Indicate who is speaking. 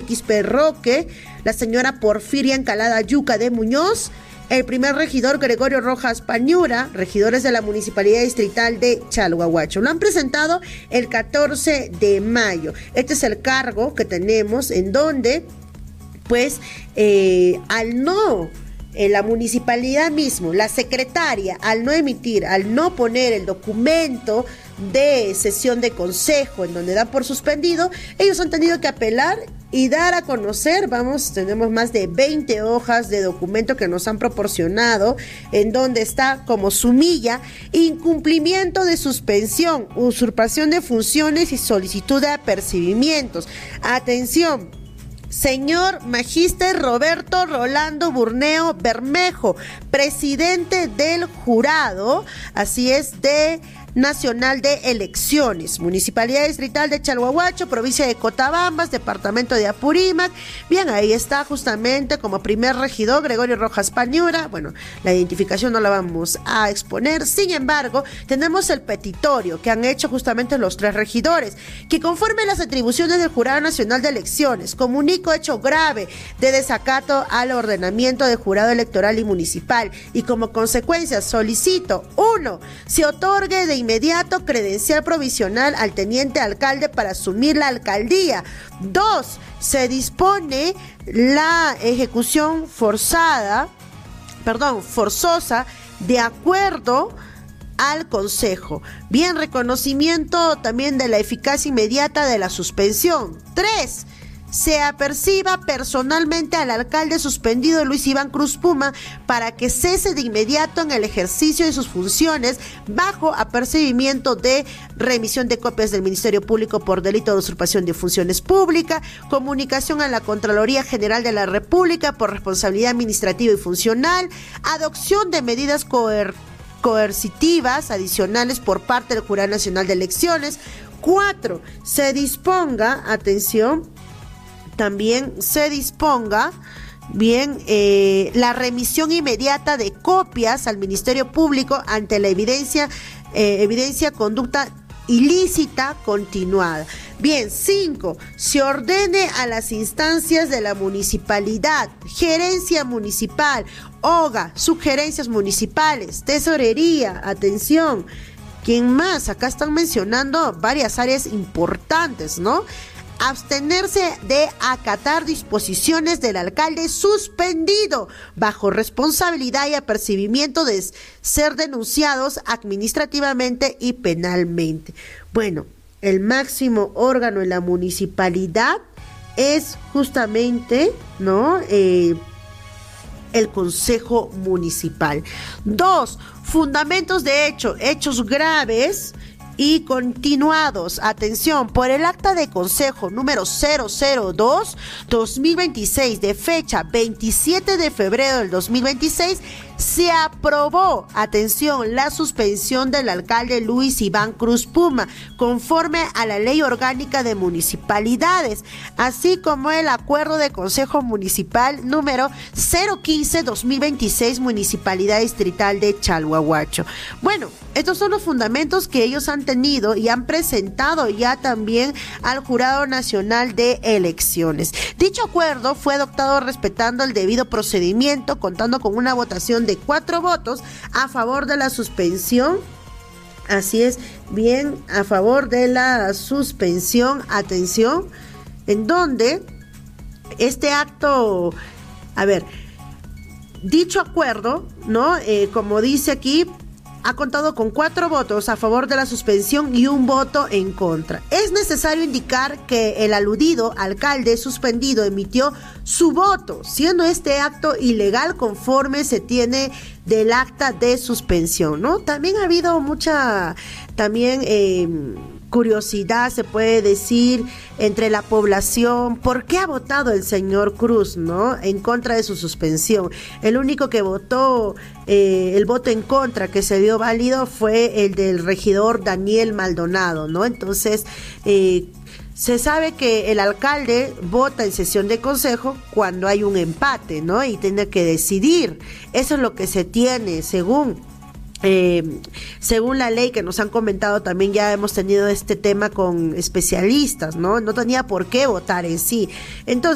Speaker 1: Quispe Roque, la señora Porfiria Encalada Yuca de Muñoz, el primer regidor Gregorio Rojas Pañura, regidores de la Municipalidad Distrital de Chalhuahuacho. Lo han presentado el 14 de mayo. Este es el cargo que tenemos en donde, pues, la municipalidad mismo, la secretaria, al no poner el documento de sesión de consejo en donde da por suspendido, ellos han tenido que apelar y dar a conocer, tenemos más de 20 hojas de documento que nos han proporcionado, en donde está como sumilla: incumplimiento de suspensión, usurpación de funciones y solicitud de apercibimientos. Atención, señor Magíster Roberto Rolando Burneo Bermejo, presidente del jurado, así es, de Nacional de Elecciones, Municipalidad Distrital de Chalhuahuacho, provincia de Cotabambas, departamento de Apurímac. Bien, ahí está justamente como primer regidor Gregorio Rojas Pañura. Bueno, la identificación no la vamos a exponer, sin embargo, tenemos el petitorio que han hecho justamente los tres regidores, que conforme las atribuciones del Jurado Nacional de Elecciones, comunico hecho grave de desacato al ordenamiento del Jurado Electoral y Municipal, y como consecuencia solicito: 1. Se otorgue de inmediato credencial provisional al teniente alcalde para asumir la alcaldía. 2. Se dispone la ejecución forzosa de acuerdo al consejo. Bien, reconocimiento también de la eficacia inmediata de la suspensión. 3. Se aperciba personalmente al alcalde suspendido Luis Iván Cruz Puma para que cese de inmediato en el ejercicio de sus funciones bajo apercibimiento de remisión de copias del Ministerio Público por delito de usurpación de funciones públicas, comunicación a la Contraloría General de la República por responsabilidad administrativa y funcional, adopción de medidas coercitivas adicionales por parte del Jurado Nacional de Elecciones. 4. Se disponga, atención, también se disponga la remisión inmediata de copias al Ministerio Público ante la evidencia conducta ilícita continuada. Bien, 5. Se ordene a las instancias de la municipalidad, gerencia municipal, OGA, sugerencias municipales, tesorería, atención, ¿quién más? Acá están mencionando varias áreas importantes, ¿no? Abstenerse de acatar disposiciones del alcalde suspendido bajo responsabilidad y apercibimiento de ser denunciados administrativamente y penalmente. Bueno, el máximo órgano en la municipalidad es justamente, ¿no?, el Consejo Municipal. 2. Fundamentos de hechos graves y continuados. Atención, por el acta de consejo número 002-2026 de fecha 27 de febrero del 2026, se aprobó, atención, la suspensión del alcalde Luis Iván Cruz Puma, conforme a la Ley Orgánica de Municipalidades, así como el acuerdo de Consejo Municipal número 015-2026, Municipalidad Distrital de Chalhuahuacho. Bueno, estos son los fundamentos que ellos han tenido y han presentado ya también al Jurado Nacional de Elecciones. Dicho acuerdo fue adoptado respetando el debido procedimiento, contando con una votación de 4 votos a favor de la suspensión. Así es, bien, a favor de la suspensión, atención, en donde este acto, dicho acuerdo, ¿no? Como dice aquí, ha contado con 4 votos a favor de la suspensión y 1 voto en contra. Es necesario indicar que el aludido alcalde suspendido emitió su voto, siendo este acto ilegal conforme se tiene del acta de suspensión, ¿no? También ha habido mucha, curiosidad, se puede decir, entre la población. ¿Por qué ha votado el señor Cruz, no?, en contra de su suspensión? El único que votó, el voto en contra que se vio válido fue el del regidor Daniel Maldonado, ¿no? Entonces, se sabe que el alcalde vota en sesión de consejo cuando hay un empate, ¿no?, y tiene que decidir. Eso es lo que se tiene según la ley que nos han comentado. También ya hemos tenido este tema con especialistas, ¿no? No tenía por qué votar en sí. Entonces,